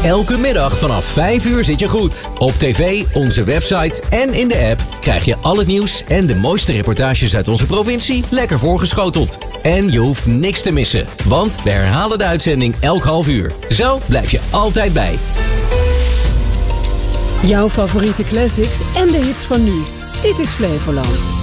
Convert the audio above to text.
Elke middag vanaf 5 uur zit je goed. Op tv, onze website en in de app krijg je al het nieuws en de mooiste reportages uit onze provincie lekker voorgeschoteld. En je hoeft niks te missen, want we herhalen de uitzending elk half uur. Zo blijf je altijd bij. Jouw favoriete classics en de hits van nu. Dit is Flevoland.